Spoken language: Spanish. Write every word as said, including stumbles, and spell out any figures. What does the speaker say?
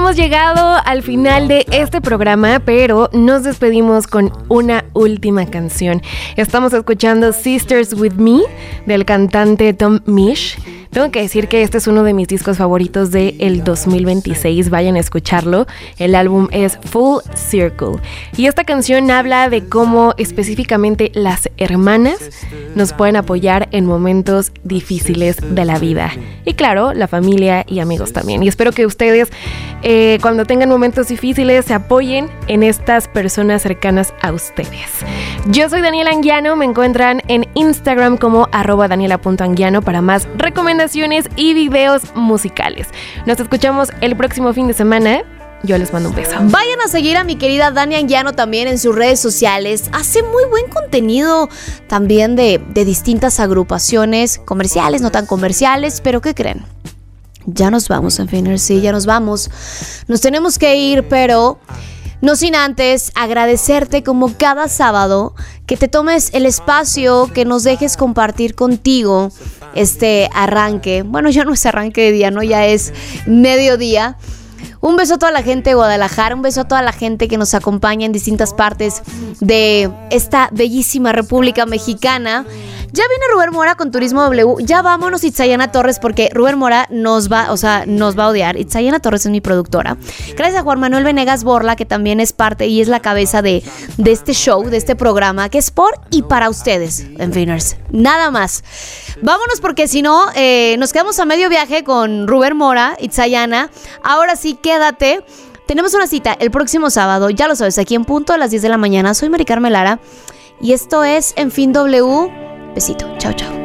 hemos llegado al final de este programa, pero nos despedimos con una última canción. Estamos escuchando Sisters With Me del cantante Tom Misch. Tengo que decir que este es uno de mis discos favoritos del dos mil veintiséis. Vayan a escucharlo. El álbum es Full Circle. Y esta canción habla de cómo específicamente las hermanas nos pueden apoyar en momentos difíciles de la vida. Y claro, la familia y amigos también. Y espero que ustedes, eh, cuando tengan momentos difíciles, se apoyen en estas personas cercanas a ustedes. Yo soy Daniela Anguiano. Me encuentran en Instagram como arroba daniela punto anguiano para más recomendaciones y videos musicales. Nos escuchamos el próximo fin de semana. Yo les mando un beso. Vayan a seguir a mi querida Dani Anguiano también en sus redes sociales. Hace muy buen contenido también de, de distintas agrupaciones comerciales, no tan comerciales, pero ¿qué creen? Ya nos vamos, en fin, sí, ya nos vamos. Nos tenemos que ir, pero no sin antes agradecerte como cada sábado que te tomes el espacio, que nos dejes compartir contigo este arranque. Bueno, ya no es arranque de día, ¿no? Ya es mediodía. Un beso a toda la gente de Guadalajara, un beso a toda la gente que nos acompaña en distintas partes de esta bellísima República Mexicana. Ya viene Rubén Mora con Turismo W. Ya vámonos, Itzayana Torres, porque Rubén Mora nos va, o sea, nos va a odiar. Itzayana Torres es mi productora. Gracias a Juan Manuel Venegas Borla, que también es parte y es la cabeza de, de este show, de este programa, que es por y para ustedes, en Finers. Nada más. Vámonos, porque si no, eh, nos quedamos a medio viaje con Rubén Mora, Itzayana. Ahora sí, quédate. Tenemos una cita el próximo sábado, ya lo sabes, aquí en punto a las diez de la mañana. Soy Mari Carmen Lara y esto es En Fin W. Besito, chao, chao.